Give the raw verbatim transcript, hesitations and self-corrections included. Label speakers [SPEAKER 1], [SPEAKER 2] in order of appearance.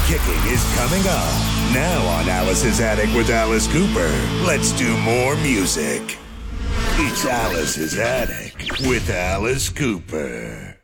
[SPEAKER 1] Kicking is coming up. Now on Alice's Attic with Alice Cooper. Let's do more music. It's Alice's Attic with Alice Cooper.